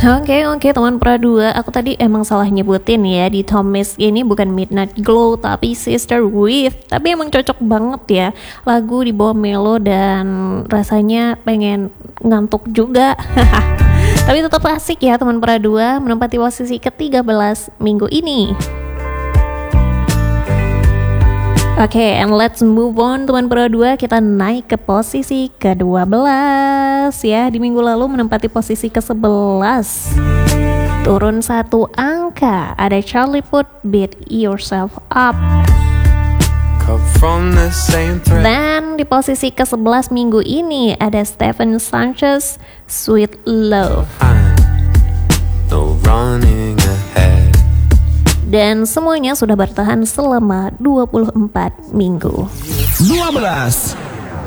Oke teman Pra 2, aku tadi emang salah nyebutin ya, di Thomas ini bukan Midnight Glow tapi Sister With. Tapi emang cocok banget ya, lagu di bawah melo dan rasanya pengen ngantuk juga. Tapi tetap asik ya teman Pra 2, menempati posisi ke-13 minggu ini. Oke, and let's move on teman Pro 2. Kita naik ke posisi ke-12 ya. Di minggu lalu menempati posisi ke-11. Turun satu angka. Ada Charlie Puth, Beat Yourself Up. Dan di posisi ke-11 minggu ini ada Stephen Sanchez, Sweet Love. Dan semuanya sudah bertahan selama 24 minggu. 12.